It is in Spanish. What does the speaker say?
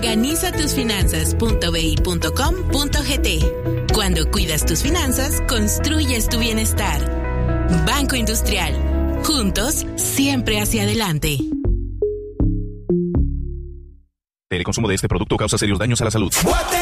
Organizatusfinanzas.bi.com.gt. Cuando cuidas tus finanzas, construyes tu bienestar. Banco Industrial. Juntos, siempre hacia adelante. El consumo de este producto causa serios daños a la salud.